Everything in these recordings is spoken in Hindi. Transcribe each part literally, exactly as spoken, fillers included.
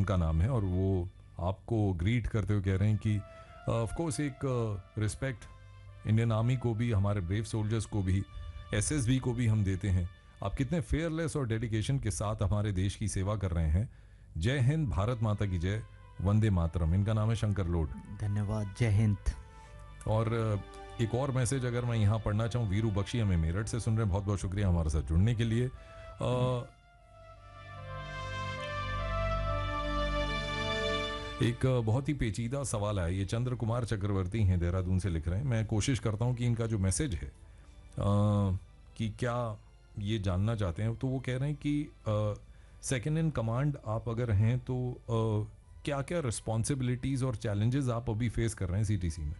उनका नाम है, और वो आपको ग्रीट करते हुए कह रहे हैं कि ऑफ कोर्स एक रिस्पेक्ट इंडियन आर्मी को भी, हमारे ब्रेव सोल्जर्स को भी, एसएसबी को भी हम देते हैं। आप कितने फेयरलेस और डेडिकेशन के साथ हमारे देश की सेवा कर रहे हैं। जय हिंद, भारत माता की जय, वंदे मातरम। इनका नाम है शंकर लोड। धन्यवाद, जय हिंद। और एक और मैसेज अगर मैं यहाँ पढ़ना चाहूँ, वीरू बख्शी हमें मेरठ से सुन रहे हैं, बहुत बहुत शुक्रिया हमारे साथ जुड़ने के लिए। आ, एक बहुत ही पेचीदा सवाल है, ये चंद्र कुमार चक्रवर्ती हैं, देहरादून से लिख रहे हैं। मैं कोशिश करता हूँ कि इनका जो मैसेज है आ, कि क्या ये जानना चाहते हैं, तो वो कह रहे हैं कि सेकंड इन कमांड आप अगर हैं तो आ, क्या क्या रिस्पॉन्सिबिलिटीज और चैलेंजेस आप अभी फेस कर रहे हैं सीटीसी में?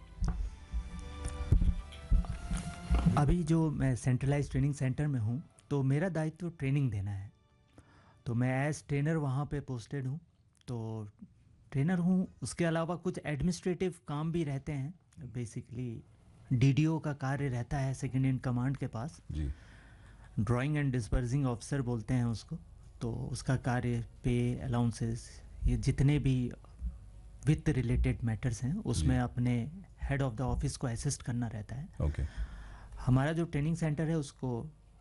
अभी जो मैं सेंट्रलाइज ट्रेनिंग सेंटर में हूँ, तो मेरा दायित्व ट्रेनिंग देना है। तो मैं एज ट्रेनर वहाँ पे पोस्टेड हूँ, तो ट्रेनर हूँ। उसके अलावा कुछ एडमिनिस्ट्रेटिव काम भी रहते हैं। बेसिकली डीडीओ का कार्य रहता है सेकंड इन कमांड के पास जी। ड्राइंग एंड डिस्पर्सिंग ऑफिसर बोलते हैं उसको। तो उसका कार्य, पे, अलाउंसेस, ये जितने भी वित्त रिलेटेड मैटर्स हैं उसमें अपने हेड ऑफ द ऑफिस को असिस्ट करना रहता है। ओके। हमारा जो ट्रेनिंग सेंटर है उसको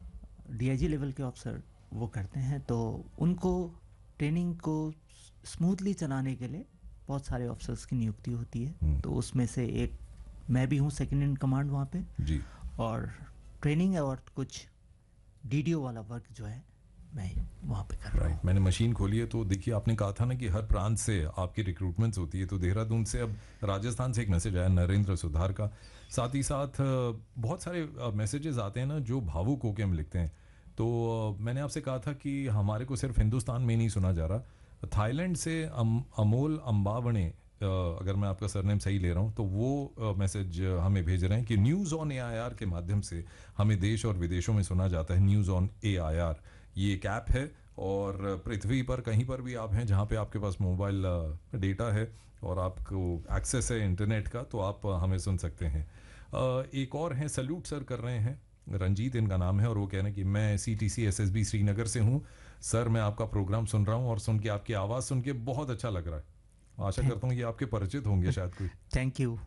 डीआईजी लेवल के ऑफिसर वो करते हैं, तो उनको ट्रेनिंग को स्मूथली चलाने के लिए बहुत सारे ऑफिसर्स की नियुक्ति होती है। तो उसमें से एक मैं भी हूँ सेकंड इन कमांड वहाँ पे जी। और ट्रेनिंग और कुछ डीडीओ वाला वर्क जो है मैं वहाँ पे कर रहा हूँ। मैंने मशीन खोली है, तो देखिए आपने कहा था ना कि हर प्रांत से आपकी रिक्रूटमेंट्स होती है, तो देहरादून से, अब राजस्थान से एक मैसेज आया नरेंद्र सुधार का। साथ ही साथ बहुत सारे मैसेजेस आते हैं ना जो भावुक होकर हम लिखते हैं। तो मैंने आपसे कहा था कि हमारे को सिर्फ हिंदुस्तान में नहीं सुना जा रहा। थाईलैंड से अम, अमोल अम्बावणे, अगर मैं आपका सरनेम सही ले रहा हूँ, तो वो मैसेज हमें भेज रहे हैं कि news on A I R के माध्यम से हमें देश और विदेशों में सुना जाता है। News on A I R ये एक ऐप है, और पृथ्वी पर कहीं पर भी आप हैं जहाँ पे आपके पास मोबाइल डेटा है और आपको एक्सेस है इंटरनेट का, तो आप हमें सुन सकते हैं। एक और हैं, सल्यूट सर कर रहे हैं, रंजीत इनका नाम है, और वो कह रहे हैं कि मैं सीटीसी एसएसबी श्रीनगर से हूँ सर, मैं आपका प्रोग्राम सुन रहा हूँ और सुन के आपकी आवाज़ सुन के बहुत अच्छा लग रहा है। आशा करता हूँ ये आपके परिचित होंगे शायद कोई। Thank you.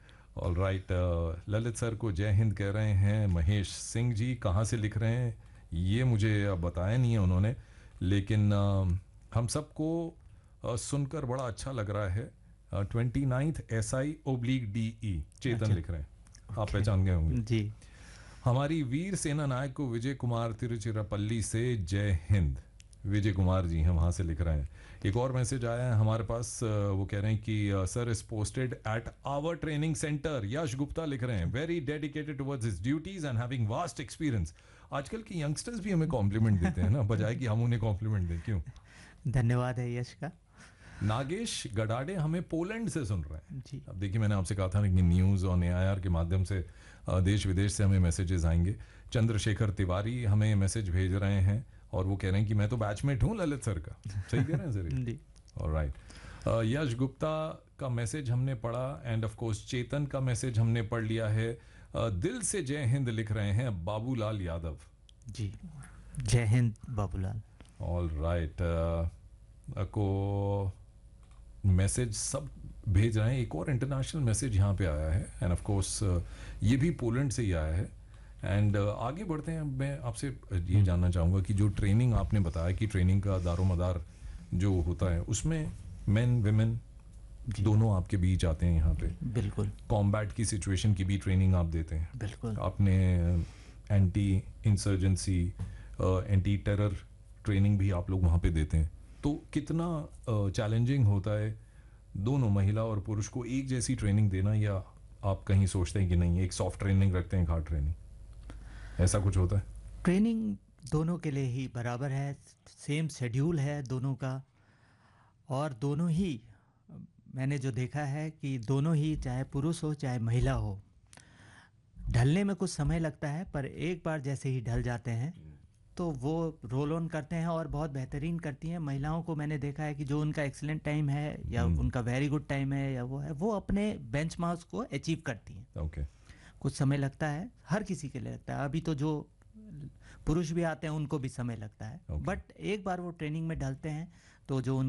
All right. Lalit sir को जय हिंद कह रहे हैं महेश सिंह जी। कहाँ से लिख रहे हैं ये मुझे बताया नहीं है उन्होंने, लेकिन uh, हम सबको uh, सुनकर बड़ा अच्छा लग रहा है। Twenty ninth S I oblique D E चेतन अच्छा। लिख रहे हैं, आप पहचान गए होंगे जी। हमारी वीर सेना नायक को विजय कुमार तिरुचिरापल्ली से जय हिंद। विजय कुमार जी हैं वहाँ से लिख रहे हैं। एक और मैसेज आया है हमारे पास, वो कह रहे हैं कि sir is posted at our training centre. यश गुप्ता लिख रहे हैं, very dedicated towards his duties and having vast experience. आजकल के यंगस्टर्स भी हमें कॉम्प्लीमेंट देते हैं ना, बजाय कि हम उन्हें कॉम्प्लीमेंट दें। क्यों? धन्यवाद है यश का। नागेश गडाडे हमें पोलैंड से सुन रहे हैं जी। अब देखिए, मैंने आपसे कहा था कि news on A I R के माध्यम से देश विदेश से हमें मैसेजेस आएंगे। चंद्रशेखर तिवारी हमें मैसेज भेज रहे हैं और वो कह रहे हैं कि मैं तो बैचमेट हूँ ललित सर का। सही कह रहे हैं सर? ऑलराइट। यश गुप्ता का मैसेज हमने पढ़ा, एंड ऑफ कोर्स चेतन का मैसेज हमने पढ़ लिया है। uh, दिल से जय हिंद लिख रहे हैं बाबूलाल यादव जी। जय हिंद बाबूलाल। All right. को मैसेज सब भेज रहे हैं। एक और इंटरनेशनल मैसेज यहाँ पे आया है, एंड ऑफ कोर्स ये भी पोलैंड से ही आया है। एंड uh, आगे बढ़ते हैं। मैं आपसे ये जानना चाहूँगा कि जो ट्रेनिंग आपने बताया कि ट्रेनिंग का दारोमदार जो होता है उसमें मेन विमेन दोनों आपके बीच आते हैं यहाँ पे। बिल्कुल। कॉम्बैट की सिचुएशन की भी ट्रेनिंग आप देते हैं। बिल्कुल। आपने anti insurgency, anti terror training भी आप लोग वहाँ पे देते हैं। तो कितना चैलेंजिंग uh, होता है दोनों महिला और पुरुष को एक जैसी ट्रेनिंग देना, या आप कहीं सोचते हैं कि नहीं एक सॉफ्ट ट्रेनिंग रखते हैं, हार्ड ट्रेनिंग, ऐसा कुछ होता है? ट्रेनिंग दोनों के लिए ही बराबर है, सेम शेड्यूल है दोनों का, और दोनों ही मैंने जो देखा है कि दोनों ही, चाहे पुरुष हो चाहे महिला हो, ढलने में कुछ समय लगता है, पर एक बार जैसे ही ढल जाते हैं तो वो रोल ऑन करते हैं और बहुत बेहतरीन करती हैं। महिलाओं को मैंने देखा है कि जो उनका एक्सीलेंट टाइम है या उनका वेरी गुड टाइम है या वो है, वो अपने बेंचमार्क्स को अचीव करती हैं। ओके। कुछ समय लगता है, हर किसी के लिए लगता है। अभी तो जो पुरुष भी आते हैं उनको भी समय लगता है, okay. बट एक बार वो ट्रेनिंग में ढलते हैं तो जो